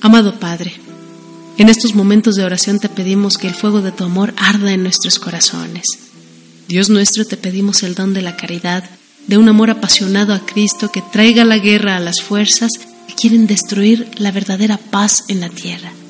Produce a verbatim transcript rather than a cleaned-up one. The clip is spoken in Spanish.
Amado Padre, en estos momentos de oración te pedimos que el fuego de tu amor arda en nuestros corazones. Dios nuestro, te pedimos el don de la caridad, de un amor apasionado a Cristo que traiga la guerra a las fuerzas que quieren destruir la verdadera paz en la tierra.